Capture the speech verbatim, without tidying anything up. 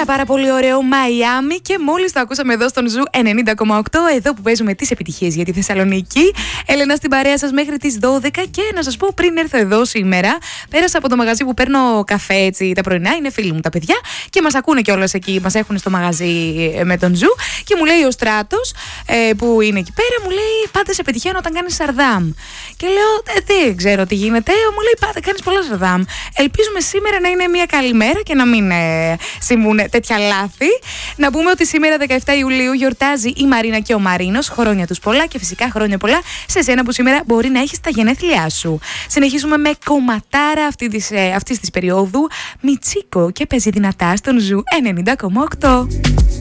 πάρα πολύ ωραίο Μαϊάμι και μόλις το ακούσαμε εδώ στον Ζου ενενήντα κόμμα οκτώ, εδώ που παίζουμε τις επιτυχίες για τη Θεσσαλονίκη. Έλενα στην παρέα σας μέχρι τις δώδεκα και να σας πω, πριν έρθω εδώ σήμερα, πέρασα από το μαγαζί που παίρνω καφέ έτσι τα πρωινά, είναι φίλοι μου τα παιδιά και μας ακούνε κιόλας εκεί, μας έχουν στο μαγαζί με τον Ζου και μου λέει ο Στράτος ε, που είναι εκεί πέρα, μου λέει πάντα σε πετυχαίνω όταν κάνεις σαρδάμ. Και λέω ε, δεν ξέρω τι γίνεται, μου λέει πάντα κάνεις πολλά σαρδάμ. Ελπίζουμε σήμερα να είναι μια καλή μέρα και να μην ε, συμβούν τέτοια λάθη. Να πούμε ότι σήμερα δεκαεφτά Ιουλίου γιορτάζει η Μαρίνα και ο Μαρίνος. Χρόνια τους πολλά και φυσικά χρόνια πολλά σε σένα που σήμερα μπορεί να έχεις τα γενέθλιά σου. Συνεχίζουμε με κομματάρα αυτή της, ε, αυτής της περίοδου. Μιτσίκο και παίζει δυνατά στον Ζου ενενήντα κόμμα οκτώ.